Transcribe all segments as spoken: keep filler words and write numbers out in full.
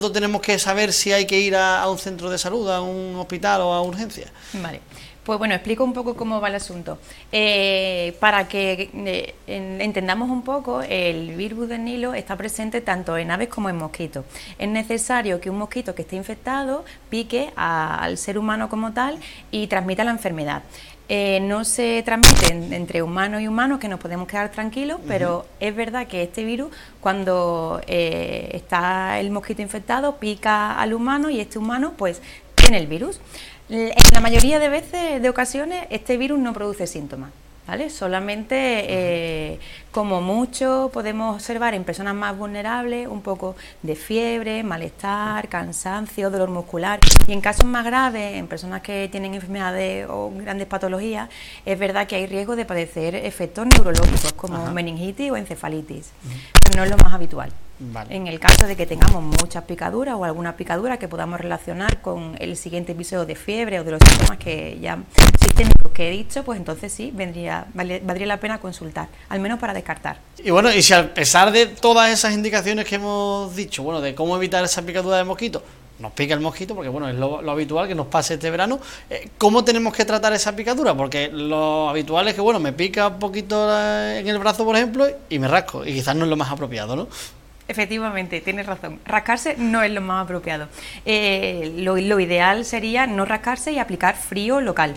tenemos que saber si hay que ir a, a un centro de salud, a un hospital o a urgencia? Vale. Pues bueno, explico un poco cómo va el asunto. Eh, para que eh, en, entendamos un poco, el virus del Nilo está presente tanto en aves como en mosquitos. Es necesario que un mosquito que esté infectado pique a, al ser humano como tal y transmita la enfermedad. Eh, no se transmite en, entre humanos y humanos, que nos podemos quedar tranquilos, uh-huh. pero es verdad que este virus, cuando eh, está el mosquito infectado, pica al humano y este humano pues tiene el virus. En la mayoría de veces, de ocasiones, este virus no produce síntomas, ¿vale? Solamente, eh, como mucho, podemos observar en personas más vulnerables un poco de fiebre, malestar, cansancio, dolor muscular. Y en casos más graves, en personas que tienen enfermedades o grandes patologías, es verdad que hay riesgo de padecer efectos neurológicos como Ajá. meningitis o encefalitis, pero no es lo más habitual. Vale. En el caso de que tengamos muchas picaduras o alguna picadura que podamos relacionar con el siguiente episodio de fiebre o de los síntomas que ya sistémicos que he dicho, pues entonces sí, vendría, valdría la pena consultar, al menos para descartar. Y bueno, y si a pesar de todas esas indicaciones que hemos dicho, bueno, de cómo evitar esa picadura de mosquito, nos pica el mosquito, porque bueno, es lo, lo habitual que nos pase este verano, eh, ¿cómo tenemos que tratar esa picadura? Porque lo habitual es que, bueno, me pica un poquito en el brazo, por ejemplo, y me rasco, y quizás no es lo más apropiado, ¿no? Efectivamente, tienes razón. Rascarse no es lo más apropiado. Eh, lo, lo ideal sería no rascarse y aplicar frío local.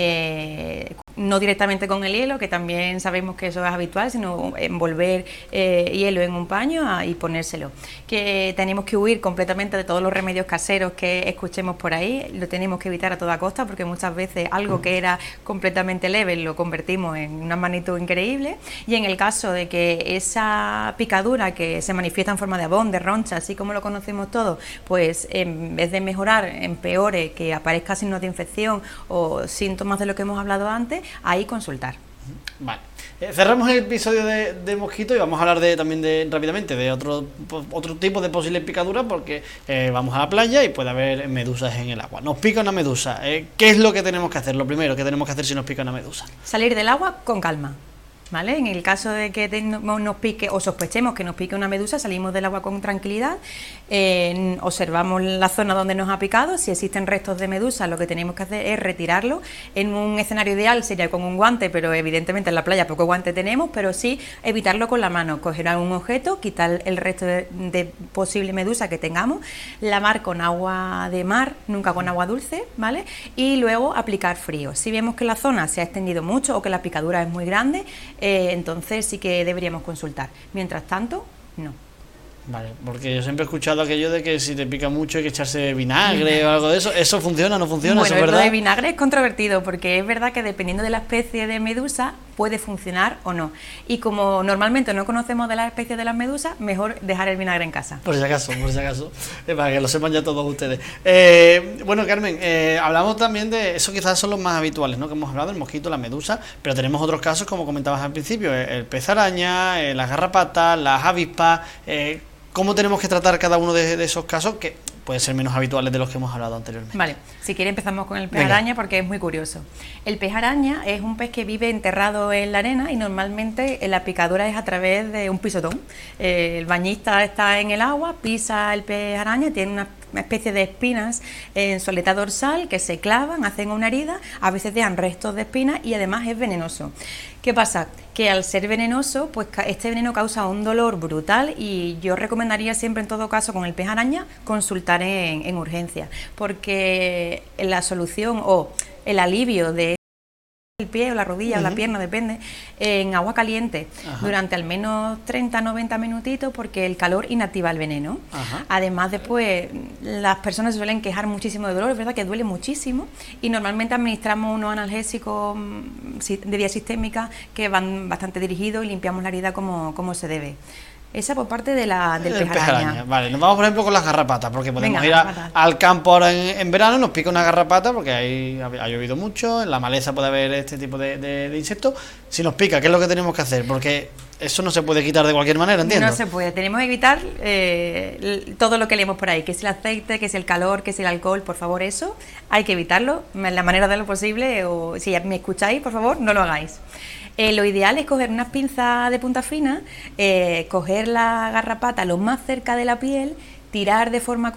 Eh, no directamente con el hielo, que también sabemos que eso es habitual, sino envolver eh, hielo en un paño a, y ponérselo. Que tenemos que huir completamente de todos los remedios caseros que escuchemos por ahí, lo tenemos que evitar a toda costa, porque muchas veces algo que era completamente leve lo convertimos en una magnitud increíble, y en el caso de que esa picadura que se manifiesta en forma de abón, de roncha, así como lo conocemos todos, pues en vez de mejorar, empeore, que aparezca signos de infección o síntomas de lo que hemos hablado antes, ahí consultar. Vale. Eh, cerramos el episodio de, de mosquito y vamos a hablar de, también de rápidamente de otro, otro tipo de posibles picaduras, porque eh, vamos a la playa y puede haber medusas en el agua. Nos pica una medusa. Eh, ¿Qué es lo que tenemos que hacer? Lo primero que tenemos que hacer si nos pica una medusa. Salir del agua con calma. ¿Vale? En el caso de que nos pique o sospechemos que nos pique una medusa, salimos del agua con tranquilidad, eh, observamos la zona donde nos ha picado. Si existen restos de medusa, lo que tenemos que hacer es retirarlo. En un escenario ideal sería con un guante, pero evidentemente en la playa poco guante tenemos, pero sí evitarlo con la mano, coger algún objeto, quitar el resto de, de posible medusa que tengamos, lavar con agua de mar, nunca con agua dulce, ¿vale? Y luego aplicar frío. Si vemos que la zona se ha extendido mucho o que la picadura es muy grande, Eh, entonces sí que deberíamos consultar. Mientras tanto, no. Vale, porque yo siempre he escuchado aquello de que si te pica mucho hay que echarse vinagre o algo de eso. ¿Eso funciona o no funciona? Bueno, ¿Eso es verdad? Lo de vinagre es controvertido, porque es verdad que dependiendo de la especie de medusa puede funcionar o no. Y como normalmente no conocemos de la especie de las medusas, mejor dejar el vinagre en casa. Por si acaso, por si acaso, eh, para que lo sepan ya todos ustedes. Eh, bueno, Carmen, eh, hablamos también de, eso quizás son los más habituales, ¿no? Que hemos hablado, el mosquito, la medusa, pero tenemos otros casos, como comentabas al principio, el pez araña, eh, las garrapatas, las avispas. Eh, ¿Cómo tenemos que tratar cada uno de, de esos casos que pueden ser menos habituales de los que hemos hablado anteriormente? Vale, si quiere empezamos con el pez Venga. araña, porque es muy curioso. El pez araña es un pez que vive enterrado en la arena y normalmente la picadura es a través de un pisotón. Eh, el bañista está en el agua, pisa el pez araña, tiene una una especie de espinas en su aleta dorsal que se clavan, hacen una herida, a veces dejan restos de espinas y además es venenoso. ¿Qué pasa? Que al ser venenoso, pues este veneno causa un dolor brutal, y yo recomendaría siempre, en todo caso, con el pez araña, consultar en, en urgencia, porque la solución o el alivio de el pie o la rodilla uh-huh. o la pierna, depende, en agua caliente Ajá. durante al menos treinta a noventa minutitos, porque el calor inactiva el veneno. Ajá. Además, después las personas suelen quejar muchísimo de dolor, es verdad que duele muchísimo, y normalmente administramos unos analgésicos de vía sistémica que van bastante dirigidos y limpiamos la herida como, como se debe. Esa por parte de la, del pez araña. Vale, nos vamos por ejemplo con las garrapatas, porque podemos Venga, ir a, al campo ahora en, en verano, nos pica una garrapata porque ahí ha, ha llovido mucho, en la maleza puede haber este tipo de, de, de insectos. Si nos pica, ¿qué es lo que tenemos que hacer? Porque eso no se puede quitar de cualquier manera, entiendo. No se puede, tenemos que evitar eh, todo lo que leemos por ahí, que es el aceite, que es el calor, que es el alcohol, por favor, eso hay que evitarlo en la manera de lo posible, o si me escucháis, por favor, no lo hagáis. Eh, lo ideal es coger unas pinzas de punta fina, eh, coger la garrapata lo más cerca de la piel, tirar de forma